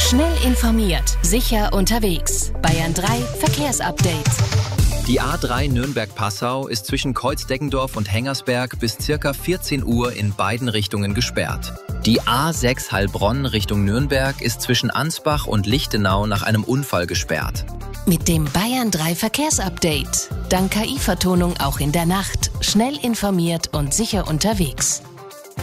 Schnell informiert, sicher unterwegs. Bayern 3 Verkehrsupdate. Die A3 Nürnberg-Passau ist zwischen Kreuzdeggendorf und Hengersberg bis ca. 14 Uhr in beiden Richtungen gesperrt. Die A6 Heilbronn Richtung Nürnberg ist zwischen Ansbach und Lichtenau nach einem Unfall gesperrt. Mit dem Bayern 3 Verkehrsupdate. Dank KI-Vertonung auch in der Nacht. Schnell informiert und sicher unterwegs.